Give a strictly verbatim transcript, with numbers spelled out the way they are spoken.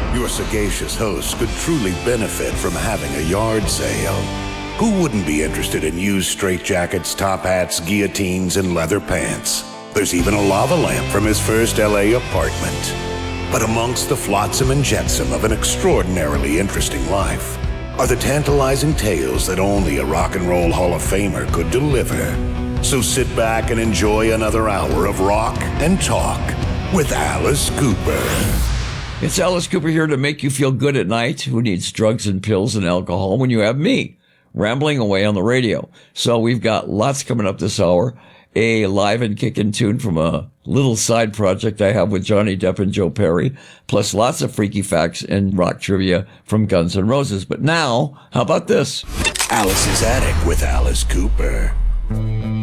Your sagacious hosts could truly benefit from having a yard sale. Who wouldn't be interested in used straitjackets, top hats, guillotines, and leather pants? There's even a lava lamp from his first L A apartment. But amongst the flotsam and jetsam of an extraordinarily interesting life are the tantalizing tales that only a rock and roll Hall of Famer could deliver. So sit back and enjoy another hour of rock and talk with Alice Cooper. It's Alice Cooper here to make you feel good at night. Who needs drugs and pills and alcohol when you have me rambling away on the radio? So we've got lots coming up this hour. A live and kickin' tune from a little side project I have with Johnny Depp and Joe Perry, plus lots of freaky facts and rock trivia from Guns N' Roses. But now, how about this? Alice's Attic with Alice Cooper.